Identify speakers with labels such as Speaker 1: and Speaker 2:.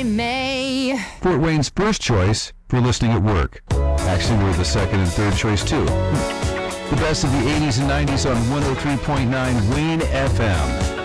Speaker 1: May.
Speaker 2: Fort Wayne's first choice for listening at work. Actually, we're the second and third choice, too. The best of the 80s and 90s on 103.9 Wayne FM.